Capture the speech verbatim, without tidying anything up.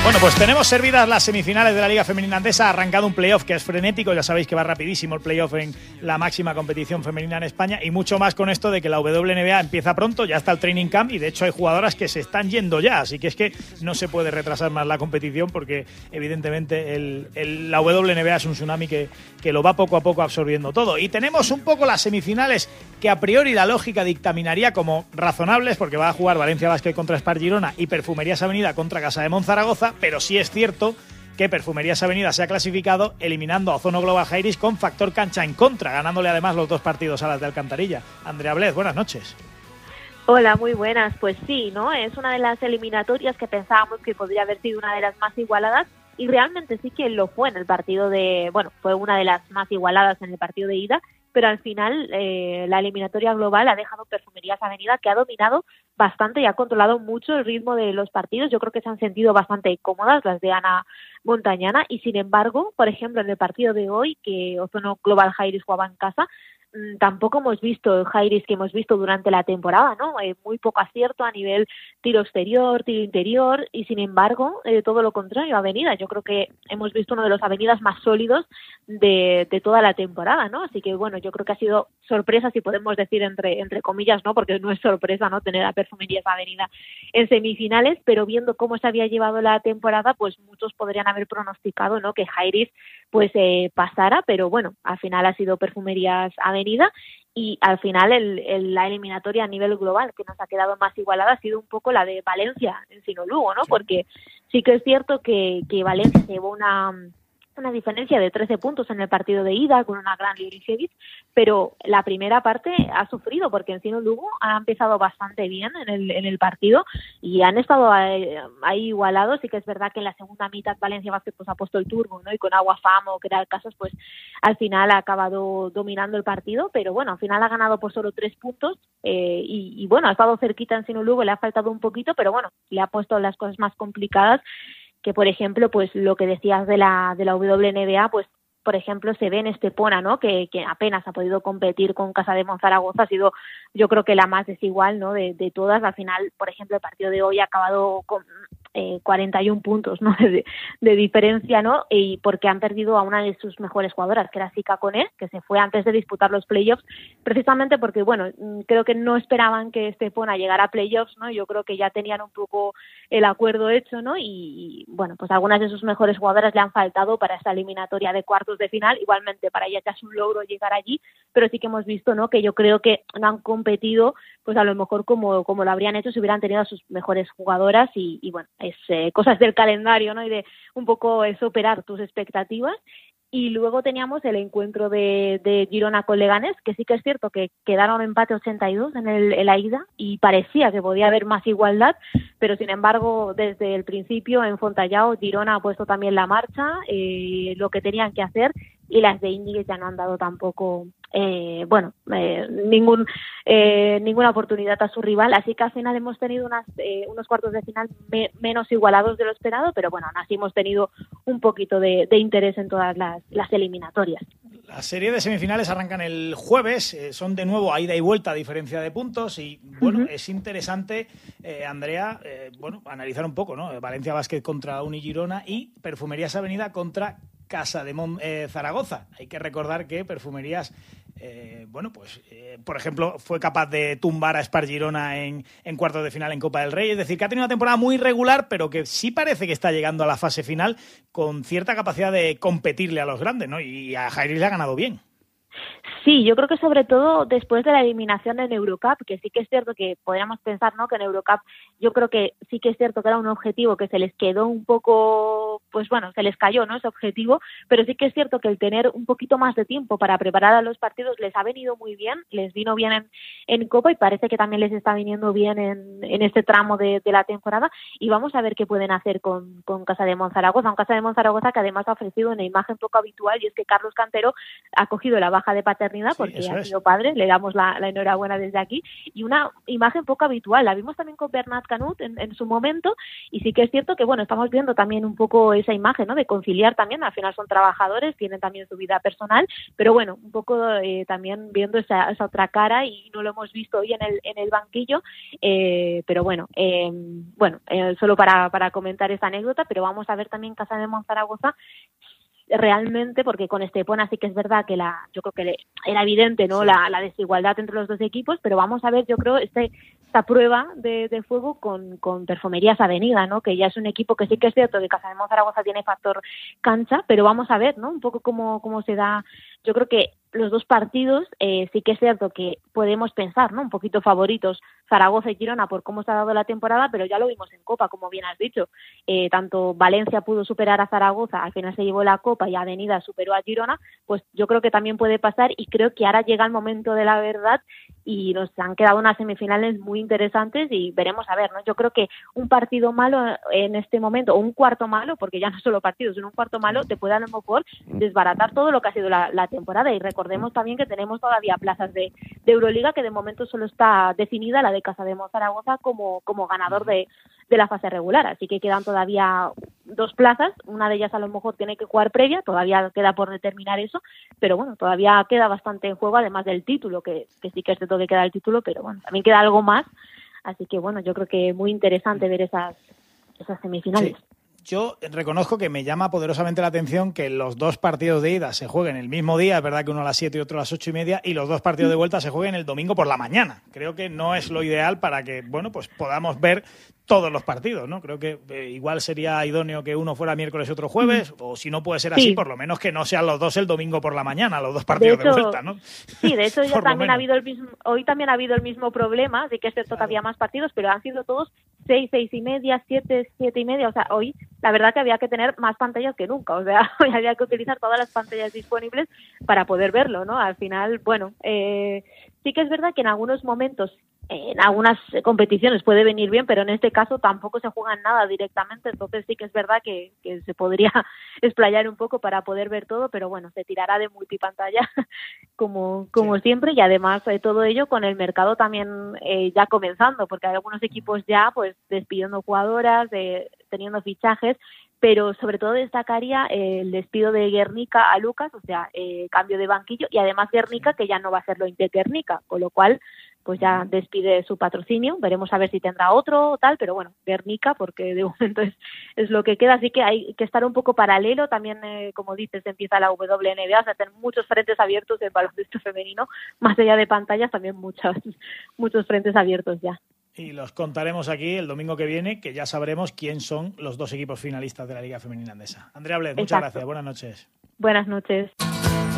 Bueno, pues tenemos servidas las semifinales de la Liga Femenina Andesa. Ha arrancado un playoff que es frenético, ya sabéis que va rapidísimo el playoff en la máxima competición femenina en España, y mucho más con esto de que la W N B A empieza pronto, ya está el training camp y de hecho hay jugadoras que se están yendo ya, así que es que no se puede retrasar más la competición porque evidentemente el, el, la W N B A es un tsunami que, que lo va poco a poco absorbiendo todo. Y tenemos un poco las semifinales que a priori la lógica dictaminaría como razonables, porque va a jugar Valencia Basket contra Spar Girona y Perfumerías Avenida contra Casademont Zaragoza, pero sí es cierto que Perfumerías Avenida se ha clasificado eliminando a Ozono Global Jairis con factor cancha en contra, ganándole además los dos partidos a las de Alcantarilla. Andrea Blez, buenas noches. Hola, muy buenas. Pues sí, ¿no? Es una de las eliminatorias que pensábamos que podría haber sido una de las más igualadas, y realmente sí que lo fue en el partido de... Bueno, fue una de las más igualadas en el partido de ida, pero al final eh, la eliminatoria global ha dejado Perfumerías Avenida, que ha dominado bastante y ha controlado mucho el ritmo de los partidos. Yo creo que se han sentido bastante cómodas las de Ana Montañana, y sin embargo, por ejemplo, en el partido de hoy, que Ozono Global Jairis jugaba en casa, tampoco hemos visto el Jairis que hemos visto durante la temporada, ¿no? Eh, muy poco acierto a nivel tiro exterior, tiro interior, y sin embargo, eh, todo lo contrario, Avenida. Yo creo que hemos visto uno de los Avenidas más sólidos de, de toda la temporada, ¿no? Así que, bueno, yo creo que ha sido sorpresa, si podemos decir entre, entre comillas, ¿no? Porque no es sorpresa, ¿no? Tener a Perfumerías Avenida en semifinales, pero viendo cómo se había llevado la temporada, pues muchos podrían haber pronosticado, ¿no? Que Jairis, pues, eh, pasara, pero bueno, al final ha sido Perfumerías Avenida. Y al final el, el, la eliminatoria a nivel global que nos ha quedado más igualada ha sido un poco la de Valencia en Sinolugo, ¿no? Porque sí que es cierto que, que Valencia se llevó una, una diferencia de trece puntos en el partido de ida con una gran Liricevic, pero la primera parte ha sufrido porque en Sinolugo ha empezado bastante bien en el, en el partido y han estado ahí, ahí igualados. Sí que es verdad que en la segunda mitad Valencia Basket pues ha puesto el turbo, ¿no? Y con Agua Famo, que era el caso, pues al final ha acabado dominando el partido, pero bueno, al final ha ganado por solo tres puntos eh, y, y bueno, ha estado cerquita en Sinolugo, le ha faltado un poquito, pero bueno, le ha puesto las cosas más complicadas, que por ejemplo, pues lo que decías de la de la W N B A, pues por ejemplo se ve en Estepona, ¿no? Que, que apenas ha podido competir con Casademont Zaragoza, ha sido yo creo que la más desigual, ¿no? De, de todas. Al final, por ejemplo, el partido de hoy ha acabado con eh, cuarenta y un puntos, ¿no? De, de diferencia, ¿no? Y porque han perdido a una de sus mejores jugadoras, que era Sika Koné, que se fue antes de disputar los playoffs, precisamente porque, bueno, creo que no esperaban que Estepona llegara a playoffs, ¿no? Yo creo que ya tenían un poco el acuerdo hecho, ¿no? Y, y bueno, pues algunas de sus mejores jugadoras le han faltado para esta eliminatoria de cuartos de final. Igualmente para ella ya es un logro llegar allí, pero sí que hemos visto, ¿no? Que yo creo que no han competido, pues a lo mejor como, como lo habrían hecho si hubieran tenido a sus mejores jugadoras y, y bueno, es eh, cosas del calendario, ¿no? Y de un poco eh, superar tus expectativas. Y luego teníamos el encuentro de, de Girona con Leganés, que sí que es cierto que quedaron empate ochenta y dos en, el, en la ida y parecía que podía haber más igualdad, pero sin embargo desde el principio en Fontallao Girona ha puesto también la marcha, eh, lo que tenían que hacer, y las de Íñiguez ya no han dado tampoco eh, bueno eh, ningún eh, ninguna oportunidad a su rival, así que al final hemos tenido unas, eh, unos cuartos de final me, menos igualados de lo esperado, pero bueno, aún así hemos tenido un poquito de, de interés en todas las, las eliminatorias. La serie de semifinales arrancan el jueves, eh, son de nuevo a ida y vuelta a diferencia de puntos y bueno, uh-huh. Es interesante, eh, Andrea, eh, bueno, analizar un poco, ¿no? Valencia Basket contra Uni Girona y Perfumerías Avenida contra Casademont eh, Zaragoza. Hay que recordar que Perfumerías, eh, bueno, pues, eh, por ejemplo, fue capaz de tumbar a Spar Girona en, en cuartos de final en Copa del Rey. Es decir, que ha tenido una temporada muy regular, pero que sí parece que está llegando a la fase final con cierta capacidad de competirle a los grandes, ¿no? Y a Jairis le ha ganado bien. Sí, yo creo que sobre todo después de la eliminación en Eurocup, que sí que es cierto que podríamos pensar, ¿no? Que en Eurocup yo creo que sí que es cierto que era un objetivo que se les quedó un poco, pues bueno, se les cayó, ¿no? Ese objetivo, pero sí que es cierto que el tener un poquito más de tiempo para preparar a los partidos les ha venido muy bien, les vino bien en, en Copa y parece que también les está viniendo bien en, en este tramo de, de la temporada, y vamos a ver qué pueden hacer con, con Casademont Zaragoza, un Casademont Zaragoza que además ha ofrecido una imagen poco habitual, y es que Carlos Cantero ha cogido la baja de paternidad porque sí, ha sido es. padre, le damos la, la enhorabuena desde aquí, y una imagen poco habitual. La vimos también con Bernat Canut en, en su momento, y sí que es cierto que bueno, estamos viendo también un poco es, esa imagen, ¿no? De conciliar también, al final son trabajadores, tienen también su vida personal, pero bueno, un poco eh, también viendo esa, esa otra cara, y no lo hemos visto hoy en el, en el banquillo, eh, pero bueno, eh, bueno, eh, solo para, para comentar esta anécdota, pero vamos a ver también Casa de Monzaragoza realmente, porque con Estepona sí que es verdad que la, yo creo que era evidente, ¿no? Sí. La, la desigualdad entre los dos equipos, pero vamos a ver, yo creo, este, esta prueba de, de fuego con, con Perfumerías Avenida, ¿no? Que ya es un equipo que sí que es cierto que Casa de Monzaragoza tiene factor cancha, pero vamos a ver, ¿no? Un poco cómo, cómo se da. Yo creo que los dos partidos eh, sí que es cierto que podemos pensar, ¿no? Un poquito favoritos Zaragoza y Girona por cómo se ha dado la temporada, pero ya lo vimos en Copa, como bien has dicho. Eh, tanto Valencia pudo superar a Zaragoza, al final se llevó la Copa, y Avenida superó a Girona, pues yo creo que también puede pasar, y creo que ahora llega el momento de la verdad y nos han quedado unas semifinales muy interesantes y veremos a ver, ¿no? Yo creo que un partido malo en este momento, o un cuarto malo, porque ya no solo partidos, sino un cuarto malo, te puede a lo mejor desbaratar todo lo que ha sido la, la temporada. Y recordemos también que tenemos todavía plazas de, de Euroliga, que de momento solo está definida la de Casa de Monzaragoza como, como ganador de, de la fase regular, así que quedan todavía dos plazas, una de ellas a lo mejor tiene que jugar previa, todavía queda por determinar eso, pero bueno, todavía queda bastante en juego, además del título, que, que sí que es cierto que queda el título, pero bueno, también queda algo más, así que bueno, yo creo que muy interesante ver esas, esas semifinales. Sí. Yo reconozco que me llama poderosamente la atención que los dos partidos de ida se jueguen el mismo día, es verdad que uno a las siete y otro a las ocho y media, y los dos partidos de vuelta se jueguen el domingo por la mañana. Creo que no es lo ideal para que, bueno, pues podamos ver todos los partidos, ¿no? Creo que eh, igual sería idóneo que uno fuera miércoles y otro jueves, o si no puede ser así, sí, por lo menos que no sean los dos el domingo por la mañana, los dos partidos de, hecho, de vuelta, ¿no? Sí, de hecho ya también ha habido el mismo, hoy también ha habido el mismo problema, de que es cierto claro. que había más partidos, pero han sido todos seis, seis y media, siete, siete y media, o sea, hoy la verdad que había que tener más pantallas que nunca, o sea, hoy había que utilizar todas las pantallas disponibles para poder verlo, ¿no? Al final, bueno, eh, sí que es verdad que en algunos momentos, en algunas competiciones puede venir bien, pero en este caso tampoco se juega nada directamente, entonces sí que es verdad que, que se podría explayar un poco para poder ver todo, pero bueno, se tirará de multipantalla como, como sí. siempre, y además de todo ello con el mercado también eh, ya comenzando, porque hay algunos equipos ya pues despidiendo jugadoras, de, teniendo fichajes, pero sobre todo destacaría eh, el despido de Guernica a Lucas, o sea, eh, cambio de banquillo, y además Guernica que ya no va a ser lo Inte Guernica, con lo cual pues ya despide su patrocinio, veremos a ver si tendrá otro o tal, pero bueno, Guernica, porque de momento es, es lo que queda, así que hay que estar un poco paralelo, también eh, como dices, empieza la W N B A, o sea, tener muchos frentes abiertos en baloncesto femenino, más allá de pantallas, también muchos, muchos frentes abiertos ya. Y los contaremos aquí el domingo que viene, que ya sabremos quién son los dos equipos finalistas de la Liga Femenina Andesa. Andrea Bled, muchas gracias, buenas noches. Buenas noches.